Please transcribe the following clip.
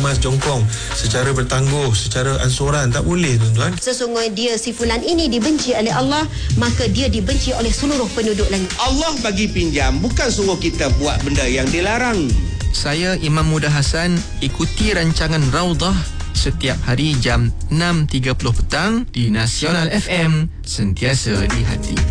kemas jongkong secara bertangguh, secara ansuran. Tak boleh, tuan-tuan. Sesungguhnya dia, si fulan ini dibenci oleh Allah, maka dia dibenci oleh seluruh penduduk langit. Allah bagi pinjam, bukan suruh kita buat benda yang dilarang. Saya Imam Muda Hassan, ikuti rancangan Raudah setiap hari jam 6.30 petang di Nasional FM, sentiasa di hati.